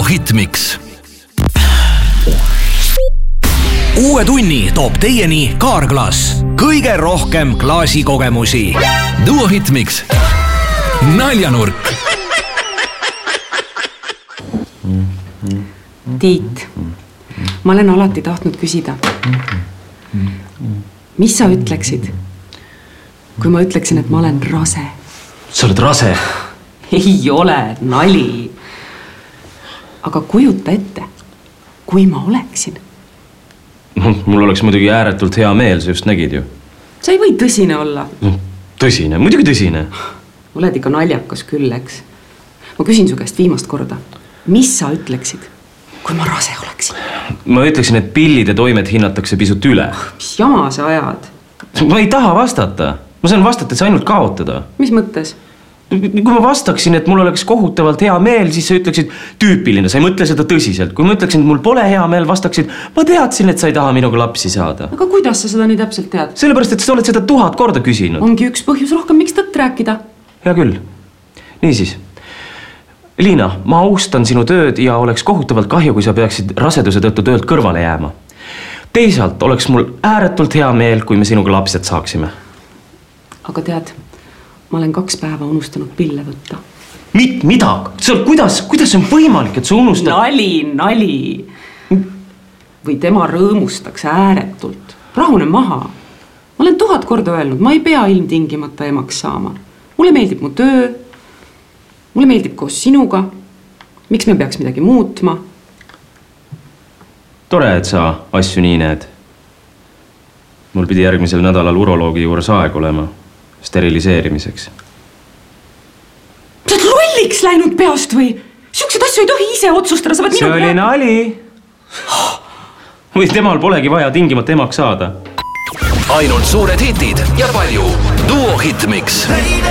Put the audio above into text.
Duo Hitmix. Uue tunni toob teieni Kaarglass. Kõige rohkem klaasikogemusi. Duo Hitmix. Naljanurk. Tiit, ma olen alati tahtnud küsida. Mis sa ütleksid, kui ma ütleksin, et ma olen rase? Sa oled rase? Ei ole, nali. Aga kujuta ette, kui ma oleksin. Mul oleks muidugi ääretult hea meel, sa just nägid ju. Sa ei või tõsine olla. Tõsine, muidugi tõsine. Oled ikka naljakas küll, eks. Ma küsin su käest viimast korda. Mis sa ütleksid, kui ma rase oleksin? Ma ütleksin, et pillide toimed hinnatakse pisut üle. Mis jama sa ajad? Ma ei taha vastata. Ma saan vastata, et sa ainult kaotada. Mis mõttes? Kui ma vastaksin, et mul oleks kohutavalt hea meel, siis sa ütleksid tüüpiline, sa ei mõtle seda tõsiselt. Kui ma ütleksin, et mul pole hea meel, vastaksid, ma teadsin, et sa ei taha minuga lapsi saada. Aga kuidas sa seda nii täpselt tead? Sellepärast, et sa oled seda 1000 korda küsinud. Ongi üks põhjus rohkem, miks tõtt rääkida. Hea küll. Niisiis. Liina, ma austan sinu tööd ja oleks kohutavalt kahju, kui sa peaksid raseduse tõttu töölt kõrvale jääma. Teisalt oleks mul ääretult hea meel, kui me sinuga lapsed saaksime. Aga tead, ma olen 2 päeva unustanud pille võtta. Mida? Kuidas on võimalik, et sa unustad? Nali. Või tema rõõmustaks ääretult. Rahune maha. Ma olen 1000 korda öelnud, ma ei pea ilmtingimata emaks saama. Mulle meeldib mu töö. Mulle meeldib koos sinuga. Miks me peaks midagi muutma? Tore, et sa asju nii näed. Mul pidi järgmisel nädalal uroloogi juures aeg olema. Steriliseerimiseks. Sa oled lolliks läinud peast või? Siuksed asju ei tohi ise otsustada. See oli nali. Või temal polegi vaja tingimata emaks saada. Ainult suured hitid ja palju Duo Hitmix.